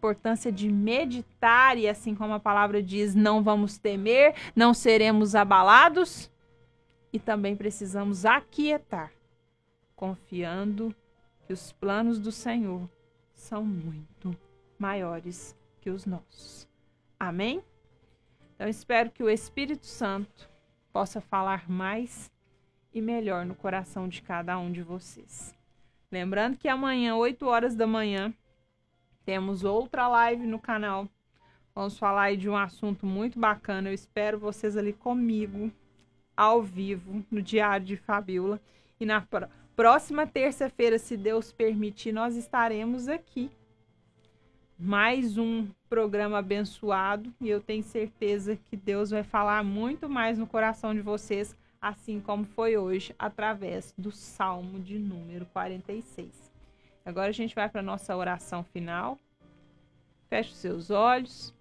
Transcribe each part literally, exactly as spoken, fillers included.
importância de meditar e, assim como a palavra diz, não vamos temer, não seremos abalados. E também precisamos aquietar, confiando que os planos do Senhor são muito maiores que os nossos. Amém? Então, espero que o Espírito Santo possa falar mais e melhor no coração de cada um de vocês. Lembrando que amanhã, oito horas da manhã, temos outra live no canal. Vamos falar aí de um assunto muito bacana. Eu espero vocês ali comigo, ao vivo, no Diário de Fabiola. E na pr- próxima terça-feira, se Deus permitir, nós estaremos aqui. Mais um programa abençoado. E eu tenho certeza que Deus vai falar muito mais no coração de vocês, assim como foi hoje, através do Salmo de número quarenta e seis. Agora a gente vai para a nossa oração final. Feche os seus olhos.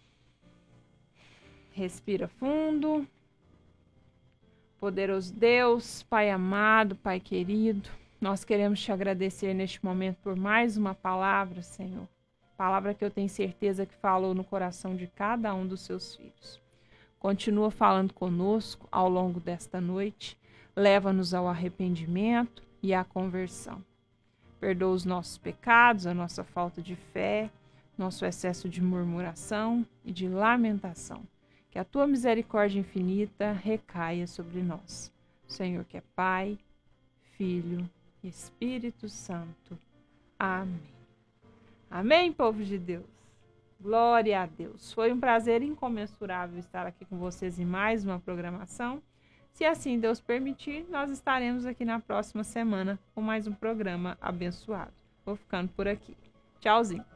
Respira fundo. Poderoso Deus, Pai amado, Pai querido, nós queremos te agradecer neste momento por mais uma palavra, Senhor. Palavra que eu tenho certeza que falou no coração de cada um dos seus filhos. Continua falando conosco ao longo desta noite. Leva-nos ao arrependimento e à conversão. Perdoa os nossos pecados, a nossa falta de fé, nosso excesso de murmuração e de lamentação. Que a tua misericórdia infinita recaia sobre nós. Senhor, que é Pai, Filho e Espírito Santo. Amém. Amém, povo de Deus. Glória a Deus. Foi um prazer incomensurável estar aqui com vocês em mais uma programação. Se assim Deus permitir, nós estaremos aqui na próxima semana com mais um programa abençoado. Vou ficando por aqui. Tchauzinho.